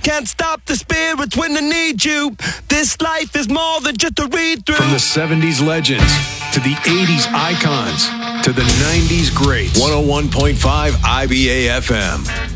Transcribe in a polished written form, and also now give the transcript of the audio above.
Can't stop the spirits when they need you. This life is more than just a read-through. From the 70s legends to the 80s icons to the 90s greats. 101.5 IBA FM.